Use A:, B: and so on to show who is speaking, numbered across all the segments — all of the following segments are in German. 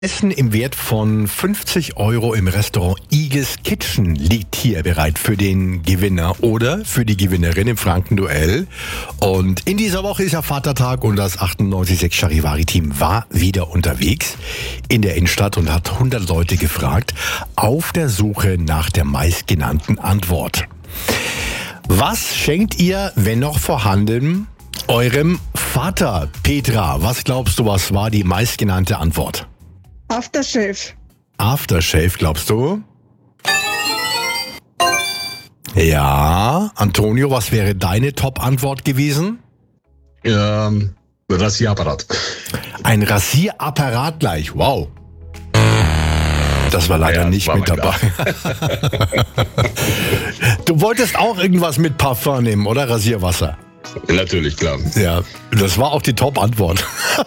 A: Essen im Wert von 50 € im Restaurant Iges Kitchen liegt hier bereit für den Gewinner oder für die Gewinnerin im Franken-Duell. Und in dieser Woche ist ja Vatertag und das 98.6 Charivari-Team war wieder unterwegs in der Innenstadt und hat 100 Leute gefragt, auf der Suche nach der meistgenannten Antwort. Was schenkt ihr, wenn noch vorhanden, eurem Vater? Petra, was glaubst du, was war die meistgenannte Antwort?
B: Aftershave.
A: Aftershave, glaubst du? Ja. Antonio, was wäre deine Top-Antwort gewesen?
C: Rasierapparat.
A: Ein Rasierapparat gleich, wow. Das war leider nicht
C: war
A: mit dabei. Du wolltest auch irgendwas mit Parfum nehmen, oder? Rasierwasser.
C: Natürlich, klar.
A: Ja, das war auch die Top-Antwort.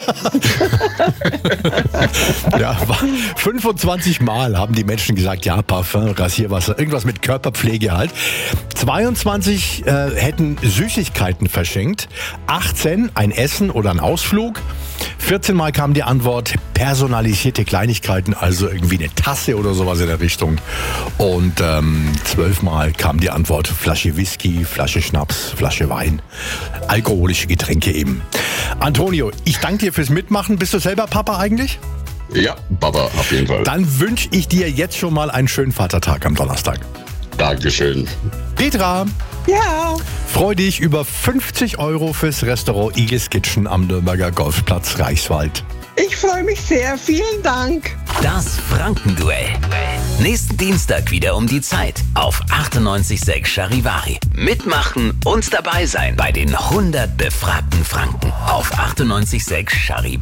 A: Ja, 25 Mal haben die Menschen gesagt, ja, Parfum, Rasierwasser, irgendwas mit Körperpflege halt. 22 hätten Süßigkeiten verschenkt, 18 ein Essen oder ein Ausflug. 14 Mal kam die Antwort personalisierte Kleinigkeiten, also irgendwie eine Tasse oder sowas in der Richtung. Und 12 Mal kam die Antwort Flasche Whisky, Flasche Schnaps, Flasche Wein, alkoholische Getränke eben. Antonio, ich danke dir fürs Mitmachen. Bist du selber Papa eigentlich?
C: Ja, Papa, auf jeden Fall.
A: Dann wünsche ich dir jetzt schon mal einen schönen Vatertag am Donnerstag.
C: Dankeschön.
A: Petra,
B: Ja.
A: freu dich über 50 € fürs Restaurant Iges Kitchen am Nürnberger Golfplatz Reichswald.
B: Ich freue mich sehr. Vielen Dank.
D: Das Franken-Duell. Nächsten Dienstag wieder um die Zeit auf 98.6 Charivari. Mitmachen und dabei sein bei den 100 befragten Franken auf 98.6 Charivari.